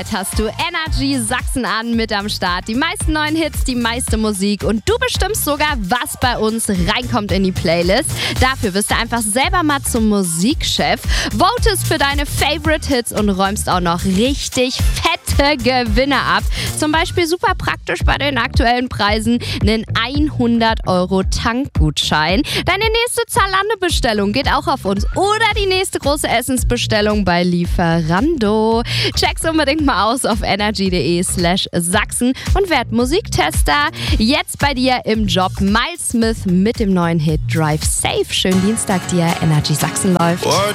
Hast du Energy Sachsen an mit am Start. Die meisten neuen Hits, die meiste Musik und du bestimmst sogar, was bei uns reinkommt in die Playlist. Dafür wirst du einfach selber mal zum Musikchef, votest für deine Favorite Hits und räumst auch noch richtig fette Gewinne ab. Zum Beispiel super praktisch bei den aktuellen Preisen einen 100 € Tankgutschein. Deine nächste Zalando-Bestellung geht auch auf uns oder die nächste große Essensbestellung bei Lieferando. Check's unbedingt mal aus auf energy.de/Sachsen und werd Musiktester. Jetzt bei dir im Job Miles Smith mit dem neuen Hit Drive Safe. Schönen Dienstag dir, Energy Sachsen läuft.